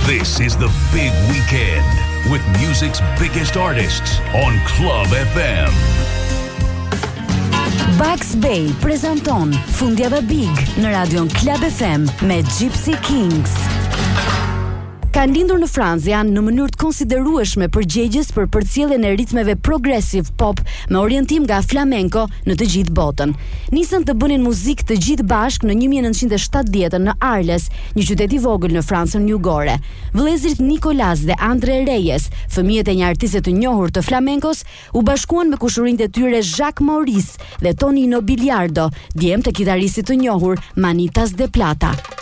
This is the big weekend with music's biggest artists on Club FM. Bugs Bay prezanton Fundjava Big në radion Club FM me Gypsy Kings. Ka lindur në Francë janë në mënyrë të konsiderueshme përgjegjës për përcjelljen e ritmeve progressive pop me orientim nga flamenco në të gjithë botën. Nisën të bënin muzikë të gjithë bashkë në 1970 në Arles, një qytet i vogël në Francën jugore. Vëllezërit Nicolas dhe Andre Reyes, fëmijët e një artiste të njohur të flamencos, u bashkuan me kushërinjtë e tyre Jacques Maurice dhe Tonino Biliardo, djemt të kitaristit të njohur Manitas de Plata.